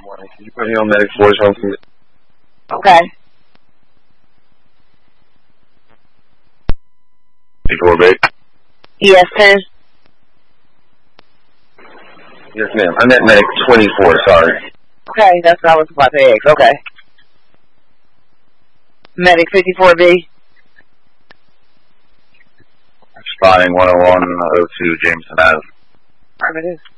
morning. Can you put me on Medic 4's home, please? Okay. 24B? Yes, sir. Yes, ma'am. I meant Medic 24, sorry. Okay, that's what I was about to ask. Okay. Medic 54B? Spotting 10102 Jameson Ave. Affirmative.